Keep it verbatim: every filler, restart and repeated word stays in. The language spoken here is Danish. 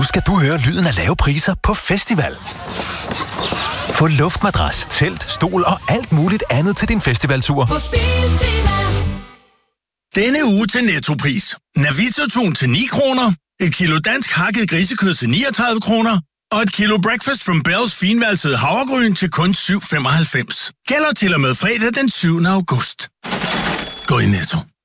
skal du høre lyden af lave priser på festival. Få luftmadras, telt, stol og alt muligt andet til din festivaltur. På Biltema. Denne uge til Nettopris. Navita-tun til ni kroner, et kilo dansk hakket grisekød til niogtredive kroner, og et kilo Breakfast from Bells finvalsede havregryn til kun syv femoghalvfems. Gælder til og med fredag den syvende august. Gå i Netto.